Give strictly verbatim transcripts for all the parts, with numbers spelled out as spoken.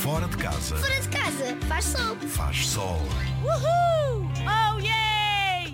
Fora de casa. Fora de casa, faz sol. Faz sol. Uhul! Oh, yay!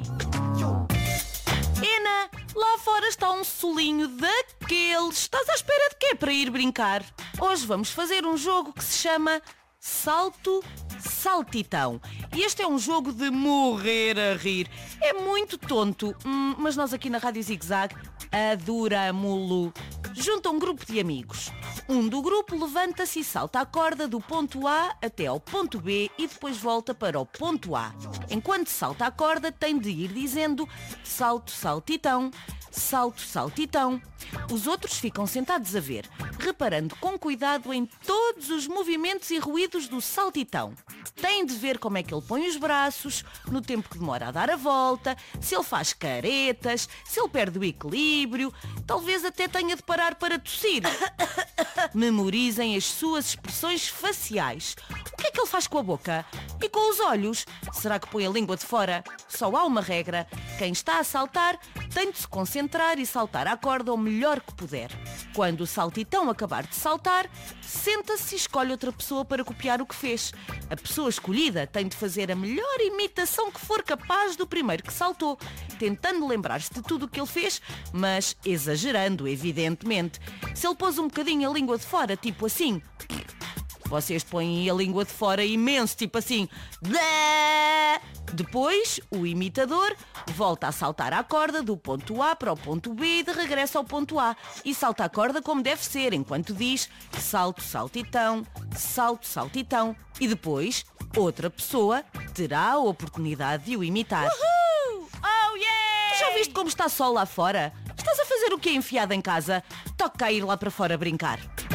Ena, lá fora está um solinho daqueles. Estás à espera de quê para ir brincar? Hoje vamos fazer um jogo que se chama Salto Saltitão. E este é um jogo de morrer a rir. É muito tonto, hum, mas nós aqui na Rádio Zig Zag adoramo-lo. Junta um grupo de amigos. Um do grupo levanta-se e salta a corda do ponto A até ao ponto B e depois volta para o ponto A. Enquanto salta a corda, tem de ir dizendo salto, saltitão, salto, saltitão. Os outros ficam sentados a ver, reparando com cuidado em todos os movimentos e ruídos do saltitão. Têm de ver como é que ele põe os braços, no tempo que demora a dar a volta, se ele faz caretas, se ele perde o equilíbrio, talvez até tenha de parar para tossir. Memorizem as suas expressões faciais. O que é que ele faz com a boca? E com os olhos? Será que põe a língua de fora? Só há uma regra. Quem está a saltar tem de se concentrar e saltar à corda o melhor que puder. Quando o saltitão acabar de saltar, senta-se e escolhe outra pessoa para copiar o que fez. A pessoa escolhida tem de fazer a melhor imitação que for capaz do primeiro que saltou, tentando lembrar-se de tudo o que ele fez, mas exagerando, evidentemente. Se ele pôs um bocadinho a língua de fora, tipo assim, vocês põem a língua de fora imenso, tipo assim. Depois, o imitador volta a saltar a corda do ponto A para o ponto B e de regresso ao ponto A. E salta a corda como deve ser, enquanto diz salto, saltitão, salto, saltitão. E depois, outra pessoa terá a oportunidade de o imitar. Uhul! Oh, yeah! Tu já viste como está sol lá fora? Estás a fazer o quê enfiado em casa? Toca a ir lá para fora brincar.